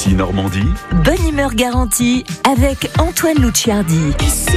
Ici Normandie. Bonne humeur garantie avec Antoine Luciardi.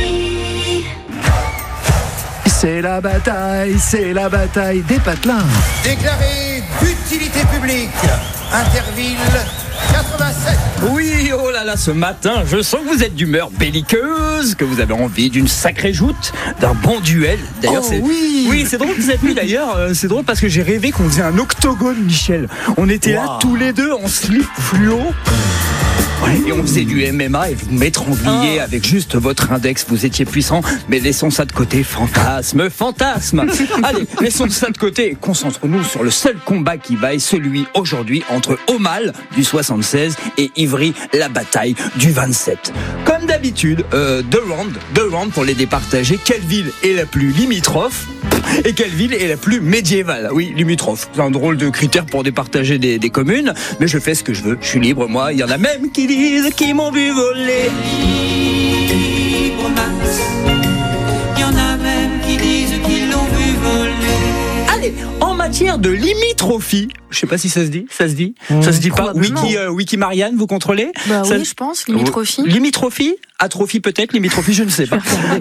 C'est la bataille des patelins. Déclaré d'utilité publique, Interville 87. Oui, oh là là, ce matin, je sens que vous êtes d'humeur belliqueuse, que vous avez envie d'une sacrée joute, d'un bon duel. D'ailleurs, oui, c'est drôle que vous êtes mis d'ailleurs. C'est drôle parce que j'ai rêvé qu'on faisait un octogone, Michel. On était là tous les deux en slip fluo. Ouais, et on faisait du MMA et vous m'étrangliez avec juste votre index. Vous étiez puissant, mais laissons ça de côté. Fantasme. Allez, laissons ça de côté et concentrons-nous sur le seul combat qui vaille, celui aujourd'hui entre Aumale du 76 et Ivry, la bataille du 27. Comme d'habitude, deux rounds pour les départager. Quelle ville est la plus limitrophe et quelle ville est la plus médiévale? Oui, limitrophe. C'est un drôle de critère pour départager des communes, mais je fais ce que je veux. Je suis libre, moi. Il y en a même qui disent qu'ils m'ont vu voler. Libre Max. Il y en a même qui disent qu'ils l'ont vu voler. Allez, en matière de limitrophie, je sais pas si ça se dit. Ça se dit pas. Wiki Marianne, vous contrôlez? Oui, je pense. Limitrophie. Limitrophie? Atrophie peut-être, limitrophie, je ne sais pas.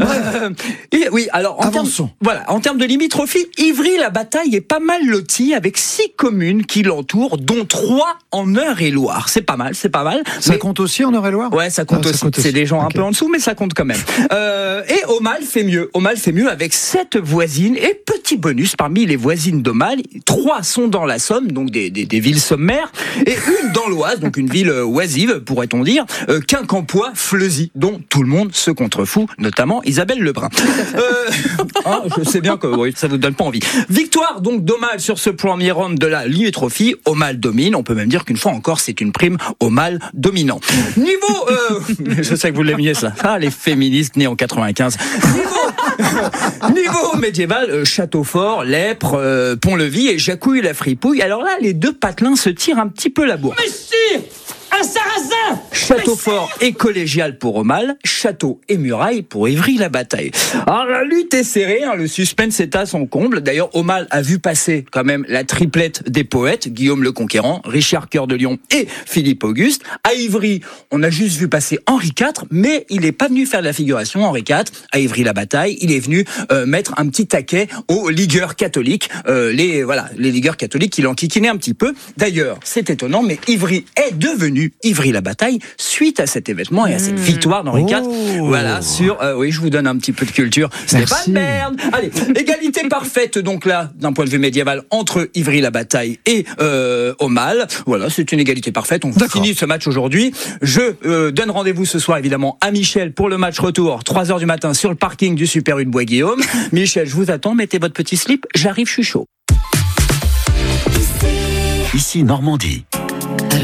Oui, alors en termes de limitrophie, Ivry, la bataille est pas mal lotie avec 6 communes qui l'entourent, dont 3 en Eure-et-Loire. C'est pas mal. Ça compte aussi en Eure-et-Loire? Ouais, ça compte aussi. C'est des gens un peu en dessous, mais ça compte quand même. Et Aumale fait mieux. Aumale fait mieux avec 7 voisines. Et petit bonus, parmi les voisines d'Aumale, 3 sont dans la Somme, donc des villes sommaires, et une dans l'Oise, donc une ville oisive, pourrait-on dire, Quincampoix, Fleuzy, dont tout le monde se contrefout, notamment Isabelle Lebrun. Je sais bien que ça vous donne pas envie. Victoire donc d'Aumale sur ce premier round de la limitrophie. Aumale domine. On peut même dire qu'une fois encore, c'est une prime Aumale dominant. Niveau, je sais que vous l'aimiez ça. Les féministes nés en 95. Niveau médiéval, Châteaufort, Lèpre, Pont-Levis et Jacouille-la-Fripouille. Alors là, les deux patelins se tirent un petit peu la bourre. Monsieur, un sarrasin. Châteaufort et collégial pour Aumale, château et muraille pour Ivry la bataille. Alors la lutte est serrée, le suspense est à son comble. D'ailleurs, Aumale a vu passer quand même la triplette des poètes, Guillaume le Conquérant, Richard Cœur de Lion et Philippe Auguste. À Ivry, on a juste vu passer Henri IV, mais il n'est pas venu faire de la figuration, Henri IV. À Ivry la bataille, il est venu mettre un petit taquet aux ligueurs catholiques, les ligueurs catholiques qui l'enquiquinaient un petit peu. D'ailleurs, c'est étonnant, mais Ivry est devenu Ivry la bataille suite à cet événement et à cette victoire d'Henri IV. Voilà, sur... oui, je vous donne un petit peu de culture. C'est pas de merde. Allez, égalité parfaite, donc là, d'un point de vue médiéval, entre Ivry la bataille et Aumale. Voilà, c'est une égalité parfaite. On finit ce match aujourd'hui. Je donne rendez-vous ce soir, évidemment, à Michel pour le match retour, 3h du matin, sur le parking du Super U de Bois-Guillaume. Michel, je vous attends, mettez votre petit slip. J'arrive, je suis chaud. Ici Normandie.